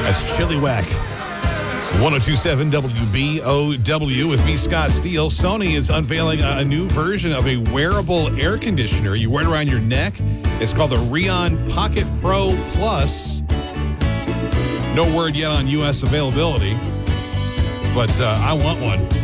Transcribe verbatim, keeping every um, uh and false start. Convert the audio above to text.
That's Chilliwack. one oh two point seven W B O W with me, Scott Steele. Sony is unveiling a, a new version of a wearable air conditioner. You wear it around your neck. It's called the Rheon Pocket Pro Plus. No word yet on U S availability, but uh, I want one.